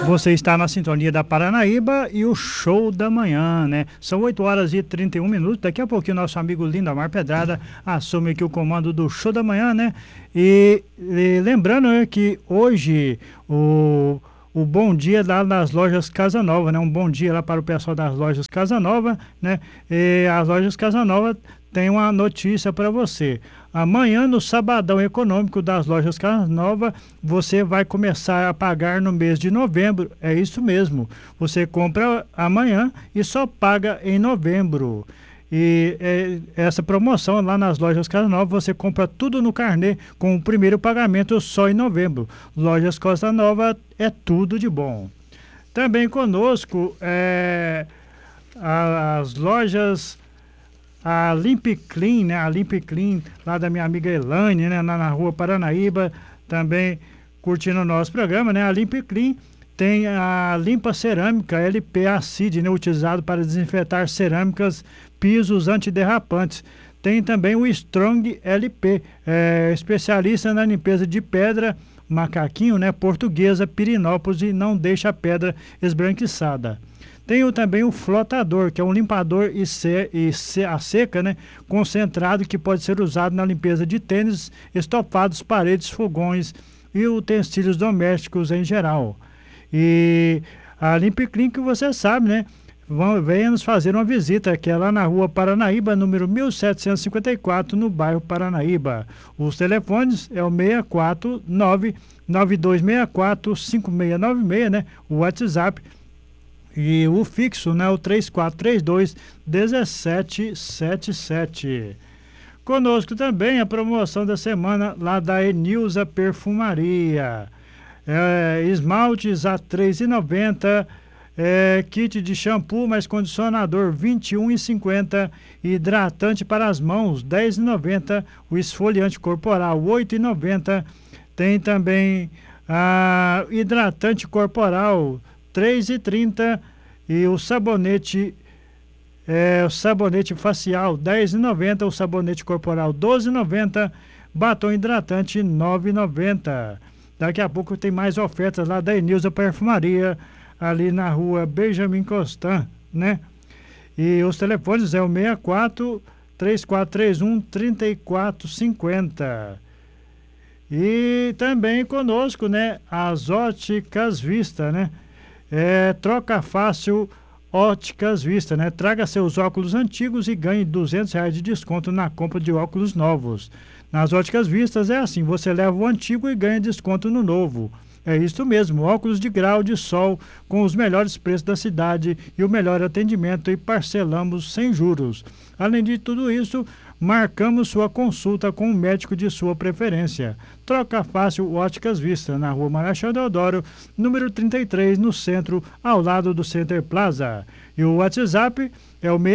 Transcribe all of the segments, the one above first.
Você está na sintonia da Paranaíba e o Show da Manhã, né? São 8 horas e 31 minutos. Daqui a pouquinho nosso amigo Lindamar Pedrada assume aqui o comando do Show da Manhã, né? E lembrando, né, que hoje o bom dia lá nas lojas Casa Nova, né? Um bom dia lá para o pessoal das lojas Casa Nova, né? E as lojas Casa Nova tem uma notícia para você. Amanhã, no Sabadão Econômico das lojas Casa Nova, você vai começar a pagar no mês de novembro. É isso mesmo. Você compra amanhã e só paga em novembro. E essa promoção lá nas lojas Casa Nova, você compra tudo no carnê com o primeiro pagamento só em novembro. Lojas Casa Nova é tudo de bom. Também conosco as lojas... A Limp Clean, né? A Limp Clean, lá da minha amiga Elane, né? Na rua Paranaíba, também curtindo o nosso programa, né? A Limp Clean tem a limpa cerâmica LP Acid, né? Utilizado para desinfetar cerâmicas, pisos antiderrapantes. Tem também o Strong LP, especialista na limpeza de pedra, macaquinho, né? Portuguesa, Pirinópolis, e não deixa a pedra esbranquiçada. Tem também o flotador, que é um limpador a seca, né, concentrado, que pode ser usado na limpeza de tênis, estofados, paredes, fogões e utensílios domésticos em geral. E a Limp Clean, que você sabe, né, venha nos fazer uma visita, que é lá na rua Paranaíba, número 1754, no bairro Paranaíba. Os telefones é o 649-9264-5696, né, o WhatsApp. E o fixo, né, o 3432-1777. Conosco também a promoção da semana lá da Enilza Perfumaria. Esmaltes a R$ 3,90, kit de shampoo mais condicionador R$ 21,50, hidratante para as mãos R$ 10,90, o esfoliante corporal R$ 8,90. Tem também hidratante corporal R$ 3,30 e o sabonete facial R$ 10,90, o sabonete corporal R$ 12,90, batom hidratante R$ 9,90. Daqui a pouco tem mais ofertas lá da Enilza Perfumaria, ali na rua Benjamin Constant, né? E os telefones é o 64-3431-3450. E também conosco, né, as Óticas Vista, né? Troca fácil Óticas Vista, né? Traga seus óculos antigos e ganhe R$200 de desconto na compra de óculos novos. Nas Óticas Vistas é assim, você leva o antigo e ganha desconto no novo. É isso mesmo, óculos de grau de sol com os melhores preços da cidade e o melhor atendimento, e parcelamos sem juros. Além de tudo isso, marcamos sua consulta com o médico de sua preferência. Troca fácil Óticas Vista, na rua Marechal Deodoro, número 33, no centro, ao lado do Center Plaza. E o WhatsApp é o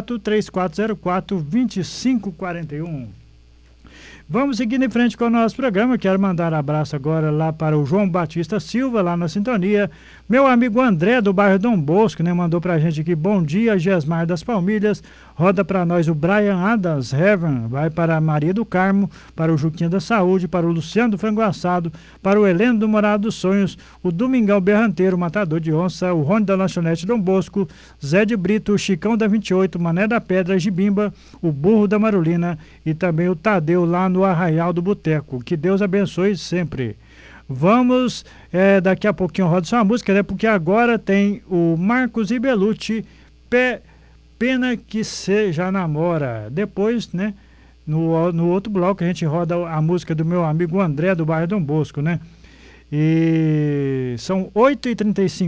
64-3404-2541. Vamos seguindo em frente com o nosso programa. Quero mandar um abraço agora lá para o João Batista Silva, lá na sintonia. Meu amigo André, do bairro Dom Bosco, né, mandou pra gente aqui: bom dia, Gesmar das Palmilhas. Roda para nós o Brian Adams Heaven, vai para a Maria do Carmo, para o Juquinha da Saúde, para o Luciano do Frango Assado, para o Heleno do Morado dos Sonhos, o Domingão Berranteiro, Matador de Onça, o Rony da Lanchonete Dom Bosco, Zé de Brito, o Chicão da 28, Mané da Pedra, Gibimba, o Burro da Marulina e também o Tadeu lá no Arraial do Boteco. Que Deus abençoe sempre. Vamos, daqui a pouquinho roda sua música, né? Porque agora tem o Marcos e Belucci, Pena que Seja Namora. Depois, né, no outro bloco a gente roda a música do meu amigo André, do bairro Dom Bosco, né? E são 8h35.